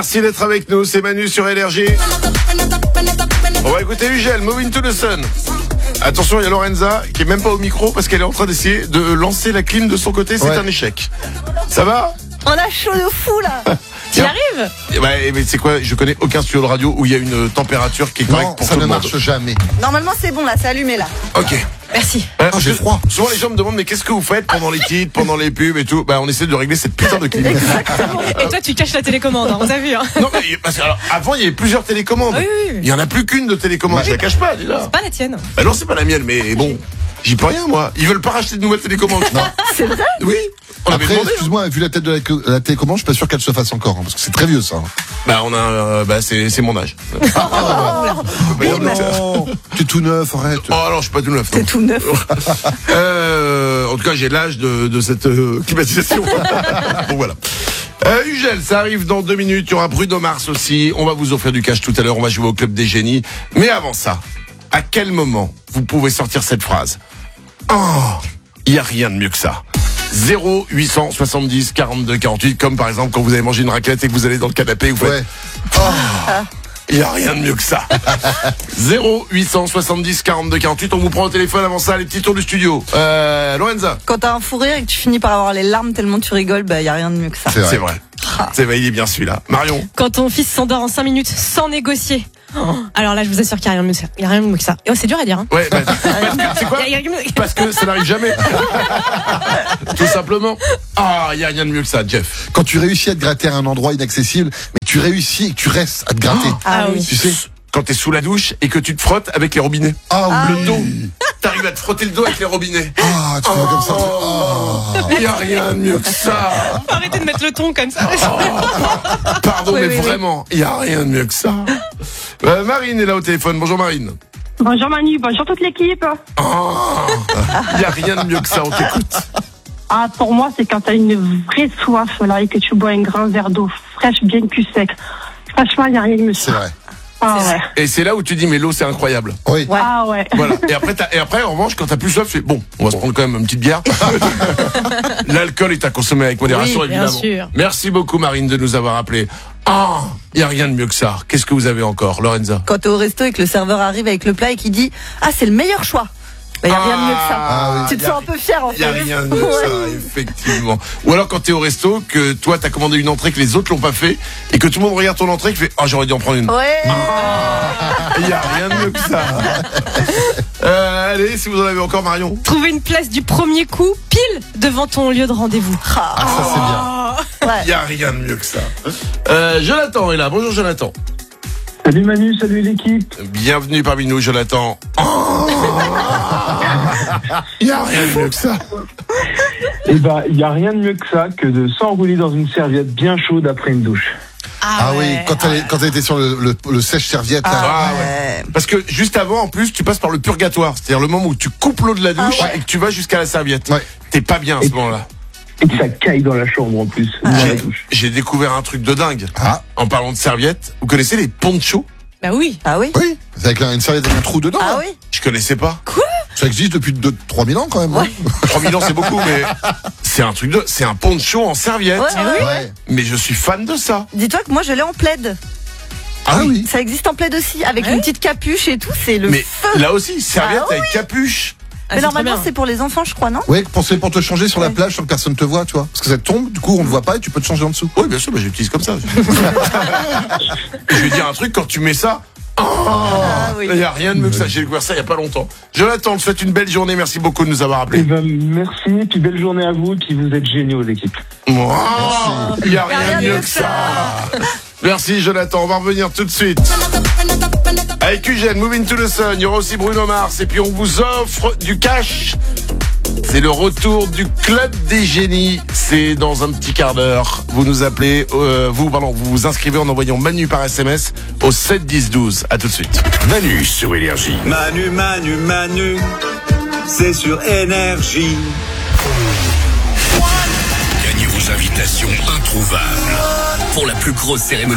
Merci d'être avec nous, c'est Manu sur Énergie. On va écouter Ugel, Moving to the Sun. Attention, il y a Lorenza qui est même pas au micro parce qu'elle est en train d'essayer de lancer la clim de son côté, c'est un échec. Ça va ? On a chaud de fou là. Tu y arrives ? Mais c'est quoi ? Je connais aucun studio de radio où il y a une température qui est correcte pour ça tout ne le monde. marche jamais. Normalement c'est bon là, c'est allumé là. Ok. Merci. J'ai froid. Souvent les gens me demandent mais qu'est-ce que vous faites pendant les titres, pendant les pubs et tout ? On essaie de régler cette putain de clim. Et toi, tu caches la télécommande, hein, on t'a vu. Hein. Non mais parce que, alors, avant il y avait plusieurs télécommandes. Oui. Il y en a plus qu'une de télécommande. Je la cache pas déjà. C'est pas la tienne. Non, c'est pas la mienne, mais bon, j'y peux rien moi. Ils veulent pas racheter de nouvelles télécommandes. Non. C'est vrai ? Oui. On avait Après, demandé. excuse-moi, vu la tête de la télécommande, je suis pas sûr qu'elle se fasse encore, parce que c'est très vieux ça. C'est mon âge. Non, t'es tout neuf, arrête. Oh non, je suis pas tout neuf. C'est tout neuf. En tout cas, j'ai l'âge de cette climatisation. Bon voilà. Ugel, ça arrive dans 2 minutes. Il y aura Bruno Mars aussi. On va vous offrir du cash tout à l'heure. On va jouer au Club des Génies. Mais avant ça, à quel moment vous pouvez sortir cette phrase ? Oh, il y a rien de mieux que ça. 0870 42 48, comme par exemple quand vous avez mangé une raclette et que vous allez dans le canapé, vous faites il n'y a rien de mieux que ça. 0870 42 48, on vous prend au téléphone avant ça, les petits tours du studio. Lorenza. Quand t'as un fou rire et que tu finis par avoir les larmes tellement tu rigoles, y a rien de mieux que ça. C'est vrai. C'est vrai, il est bien celui-là. Marion. Quand ton fils s'endort en 5 minutes sans négocier. Alors là, je vous assure qu'il n'y a rien de mieux que ça. Il n'y a rien de mieux que ça. Et c'est dur à dire. Hein. Ouais, c'est quoi ? Parce que ça n'arrive jamais. Tout simplement. Il n'y a rien de mieux que ça, Jeff. Quand tu réussis à te gratter à un endroit inaccessible, mais tu réussis et que tu restes à te gratter. Ah oui. Tu sais ? Quand t'es sous la douche et que tu te frottes avec les robinets. Le dos. T'arrives à te frotter le dos avec les robinets. Tu fais comme ça. Il n'y a rien de mieux que ça. Arrêtez de mettre le ton comme ça. Pardon, mais vraiment, il n'y a rien de mieux que ça. Marine est là au téléphone. Bonjour Marine. Bonjour Manu, bonjour toute l'équipe. Il n'y a rien de mieux que ça, on t'écoute. Pour moi, c'est quand t'as une vraie soif là et que tu bois un grand verre d'eau fraîche bien cul sec. Franchement, il n'y a rien de mieux que ça. C'est vrai. Ouais. Et c'est là où tu dis, mais l'eau, c'est incroyable. Oui. Ouais. Ouais. Voilà. Et après, en revanche, quand t'as plus soif, tu fais, bon, on va se prendre quand même une petite bière. L'alcool est à consommer avec modération, Oui, bien évidemment. sûr. Merci beaucoup, Marine, de nous avoir appelés. Il n'y a rien de mieux que ça. Qu'est-ce que vous avez encore, Lorenza? Quand t'es au resto et que le serveur arrive avec le plat et qui dit c'est le meilleur choix. Il n'y a rien de mieux que ça. Tu te sens un peu fier en fait. Il n'y a rien de mieux que ça, effectivement. Ou alors quand t'es au resto, que toi t'as commandé une entrée que les autres l'ont pas fait, et que tout le monde regarde ton entrée et qui fait j'aurais dû en prendre une. Ouais. Il n'y a rien de mieux que ça. Allez, si vous en avez encore, Marion. Trouver une place du premier coup, pile devant ton lieu de rendez-vous. Ça c'est bien. Il n'y a rien de mieux que ça. Jonathan est là. Bonjour Jonathan. Salut Manu, salut l'équipe. Bienvenue parmi nous, Jonathan. Il n'y a rien de mieux que ça. Il n'y a rien de mieux que ça que de s'enrouler dans une serviette bien chaude après une douche. Oui, quand elle était sur le sèche-serviette. Ouais. Parce que juste avant, en plus, tu passes par le purgatoire. C'est-à-dire le moment où tu coupes l'eau de la douche et que tu vas jusqu'à la serviette. Ouais. T'es pas bien à ce moment-là. Et que ça caille dans la chambre en plus. J'ai découvert un truc de dingue. En parlant de serviettes, vous connaissez les ponchos? Bah oui. Oui, c'est avec une serviette avec un trou dedans. Ah oui. Je connaissais pas. Quoi? Ça existe depuis 3 000 ans quand même. Ouais. 3 000 ans c'est beaucoup, mais c'est un poncho en serviette. Ouais. Mais je suis fan de ça. Dis-toi que moi je l'ai en plaid. Ah oui. Ça existe en plaid aussi, avec une petite capuche et tout, c'est le Mais feu. là aussi, serviette avec capuche. Mais normalement c'est pour les enfants je crois, non? Oui, pour te changer sur la plage sans que personne te voit, tu vois. Parce que ça tombe, du coup on ne voit pas et tu peux te changer en dessous. Oui, bien sûr, j'utilise comme ça. Je vais dire un truc, quand tu mets ça, il n'y a rien de mieux que ça. J'ai découvert ça il n'y a pas longtemps. Jonathan, on te souhaite une belle journée. Merci beaucoup de nous avoir appelés. Merci, puis belle journée à vous, puis vous êtes géniaux l'équipe. Il n'y a rien de mieux que ça. Merci Jonathan, on va revenir tout de suite. Avec Ugel, Moving to the Sun, il y aura aussi Bruno Mars et puis on vous offre du cash. C'est le retour du Club des Génies. C'est dans un petit quart d'heure. Vous nous appelez, vous vous inscrivez en envoyant Manu par SMS au 7 10 12. À tout de suite. Manu sur Énergie. Manu, c'est sur Énergie. Gagnez vos invitations introuvables pour la plus grosse cérémonie